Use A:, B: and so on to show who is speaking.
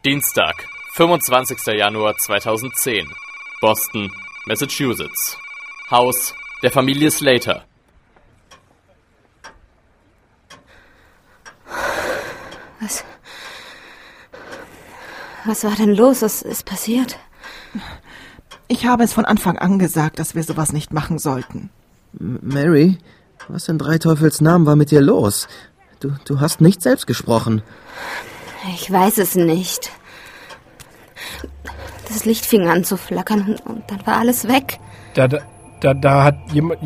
A: Dienstag, 25. Januar 2010. Boston, Massachusetts. Haus der Familie Slater.
B: Was war denn los? Was ist passiert?
C: Ich habe es von Anfang an gesagt, dass wir sowas nicht machen sollten.
D: Mary, was in drei Teufels Namen war mit dir los? Du hast nicht selbst gesprochen.
B: Ich weiß es nicht. Das Licht fing an zu flackern und dann war alles weg.
E: Da hat jemand